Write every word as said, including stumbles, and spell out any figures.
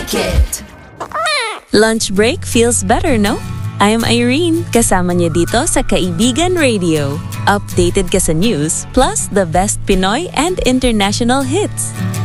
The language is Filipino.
like it. Lunch break feels better, no? I'm Irene, kasama niyo dito sa Kaibigan Radio. Updated ka sa news, plus the best Pinoy and international hits.